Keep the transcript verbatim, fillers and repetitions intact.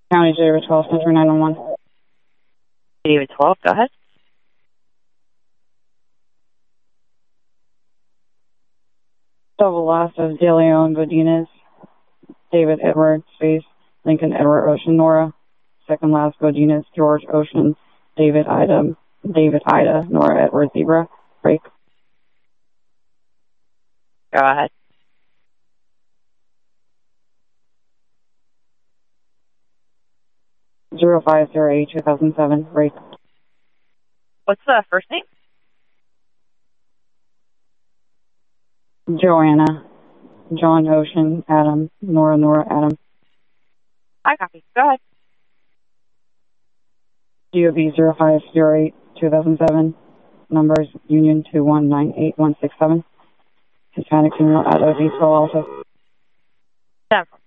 County David twelve, Center nine one one. David twelve, go ahead. Double loss of DeLeon Godinez, David Edward, space, Lincoln Edward Ocean Nora. Second last Godinez, George Ocean, David Ida, David Ida, Nora Edward Zebra. Break. Go ahead. Zero five zero eight two thousand seven. Break. What's the first name? Joanna, John Ocean, Adam, Nora Nora Adam. I copy. Go ahead. G O B zero five zero eight two thousand seven. Numbers Union two one nine eight one six seven. Hispanic female at O V twelve Alpha. Ten.